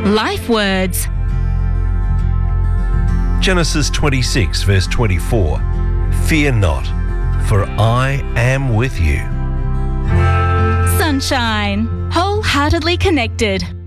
Life words. Genesis 26, verse 24. Fear not, for I am with you. Sunshine. Wholeheartedly connected.